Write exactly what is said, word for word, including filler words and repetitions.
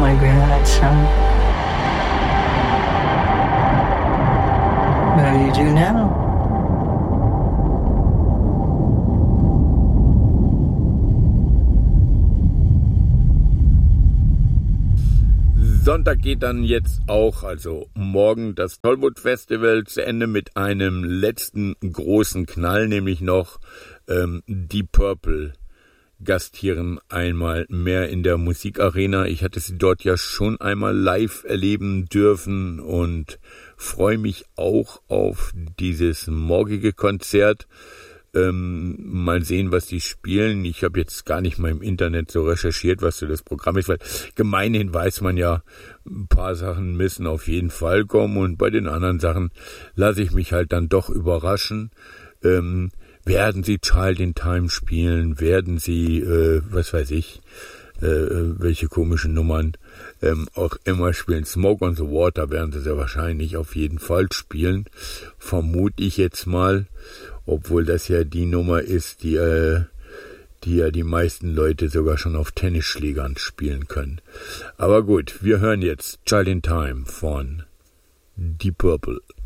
my granite son. What do you do now? Sonntag geht dann jetzt auch, also morgen, das Tollwood Festival zu Ende mit einem letzten großen Knall, nämlich noch ähm, Deep Purple gastieren einmal mehr in der Musikarena. Ich hatte sie dort ja schon einmal live erleben dürfen und freue mich auch auf dieses morgige Konzert. Ähm, mal sehen, was die spielen. Ich habe jetzt gar nicht mal im Internet so recherchiert, was so das Programm ist, weil gemeinhin weiß man ja, ein paar Sachen müssen auf jeden Fall kommen und bei den anderen Sachen lasse ich mich halt dann doch überraschen. Ähm, werden sie Child in Time spielen? Werden sie, äh, was weiß ich, äh, welche komischen Nummern ähm, auch immer spielen? Smoke on the Water werden sie sehr wahrscheinlich auf jeden Fall spielen, vermute ich jetzt mal. Obwohl das ja die Nummer ist, die, äh, die ja die meisten Leute sogar schon auf Tennisschlägern spielen können. Aber gut, wir hören jetzt Child in Time von Deep Purple.